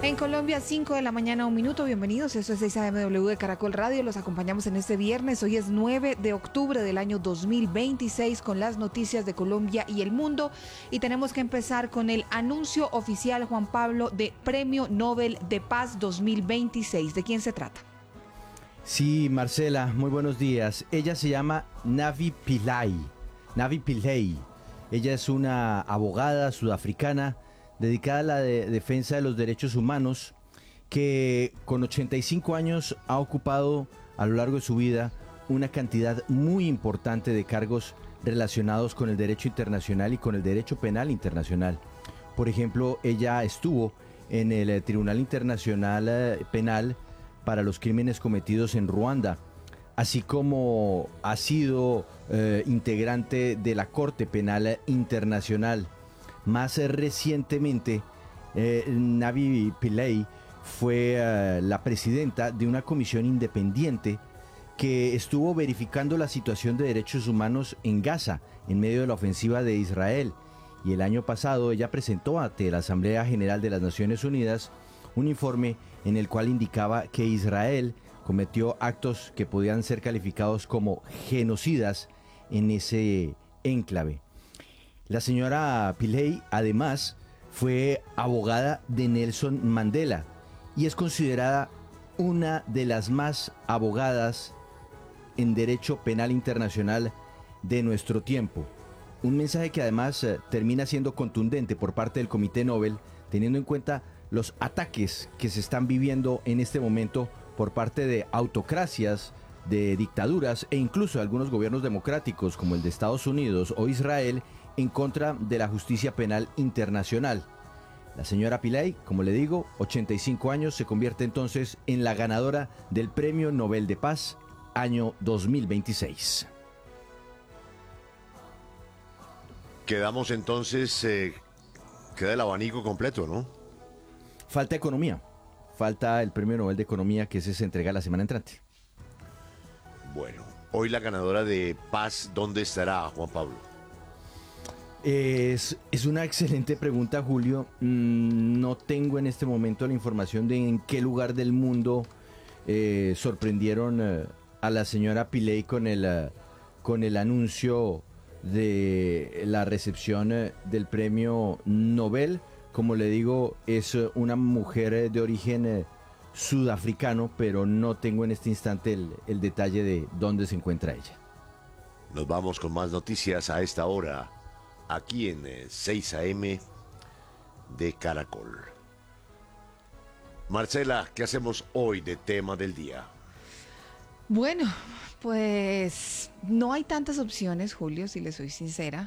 En Colombia, 5 de la mañana, 1 minuto. Bienvenidos. Esto es 6 AMW de Caracol Radio. Los acompañamos en este viernes. Hoy es 9 de octubre del año 2026 con las noticias de Colombia y el mundo. Y tenemos que empezar con el anuncio oficial, Juan Pablo, de Premio Nobel de Paz 2026. ¿De quién se trata? Sí, Marcela, muy buenos días. Ella se llama Navi Pillay. Navi Pillay. Ella es una abogada sudafricana dedicada a la defensa de los derechos humanos, que con 85 años ha ocupado a lo largo de su vida una cantidad muy importante de cargos relacionados con el derecho internacional y con el derecho penal internacional. Por ejemplo, ella estuvo en el Tribunal Internacional Penal para los crímenes cometidos en Ruanda, así como ha sido integrante de la Corte Penal Internacional. Más recientemente, Navi Pillay fue la presidenta de una comisión independiente que estuvo verificando la situación de derechos humanos en Gaza en medio de la ofensiva de Israel. Y el año pasado ella presentó ante la Asamblea General de las Naciones Unidas un informe en el cual indicaba que Israel cometió actos que podían ser calificados como genocidas en ese enclave. La señora Pillay, además, fue abogada de Nelson Mandela y es considerada una de las más abogadas en derecho penal internacional de nuestro tiempo. Un mensaje que además termina siendo contundente por parte del Comité Nobel, teniendo en cuenta los ataques que se están viviendo en este momento por parte de autocracias, de dictaduras e incluso de algunos gobiernos democráticos como el de Estados Unidos o Israel, en contra de la justicia penal internacional. La señora Pillay, como le digo, 85 años, se convierte entonces en la ganadora del Premio Nobel de Paz año 2026. Quedamos entonces, queda el abanico completo, ¿no? Falta economía, falta el Premio Nobel de Economía, que se entrega la semana entrante. Bueno, hoy la ganadora de Paz, ¿dónde estará, Juan Pablo? Es una excelente pregunta, Julio. No tengo en este momento la información de en qué lugar del mundo sorprendieron a la señora Pillay con el anuncio de la recepción del premio Nobel. Como le digo, es una mujer de origen sudafricano, pero no tengo en este instante el detalle de dónde se encuentra ella. Nos vamos con más noticias a esta hora, aquí en 6 AM de Caracol. Marcela, ¿qué hacemos hoy de tema del día? Bueno, pues no hay tantas opciones, Julio, si le soy sincera.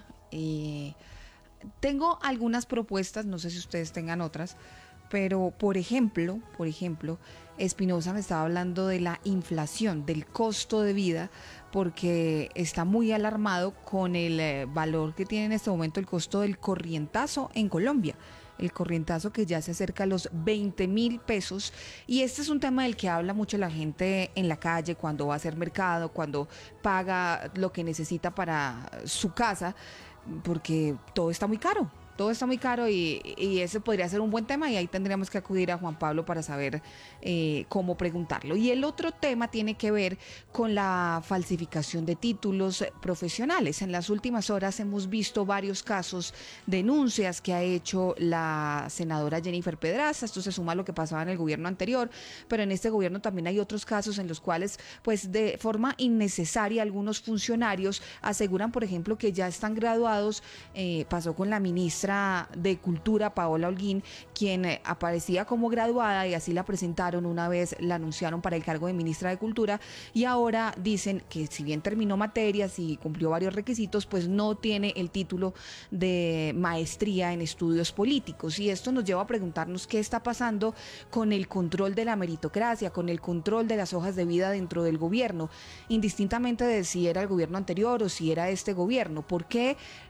Tengo algunas propuestas, no sé si ustedes tengan otras, pero por ejemplo, Espinosa me estaba hablando de la inflación, del costo de vida, porque está muy alarmado con el valor que tiene en este momento el costo del corrientazo en Colombia. El corrientazo que ya se acerca a los 20.000 pesos. Y este es un tema del que habla mucho la gente en la calle cuando va a hacer mercado, cuando paga lo que necesita para su casa, porque todo está muy caro. Todo está muy caro y ese podría ser un buen tema, y ahí tendríamos que acudir a Juan Pablo para saber cómo preguntarlo. Y el otro tema tiene que ver con la falsificación de títulos profesionales. En las últimas horas hemos visto varios casos, denuncias que ha hecho la senadora Jennifer Pedraza. Esto se suma a lo que pasaba en el gobierno anterior, pero en este gobierno también hay otros casos en los cuales, pues de forma innecesaria, algunos funcionarios aseguran, por ejemplo, que ya están graduados. Pasó con la ministra de Cultura, Paola Holguín, quien aparecía como graduada y así la presentaron una vez, la anunciaron para el cargo de ministra de Cultura, y ahora dicen que si bien terminó materias y cumplió varios requisitos, pues no tiene el título de maestría en estudios políticos. Y esto nos lleva a preguntarnos qué está pasando con el control de la meritocracia, con el control de las hojas de vida dentro del gobierno, indistintamente de si era el gobierno anterior o si era este gobierno. ¿Por qué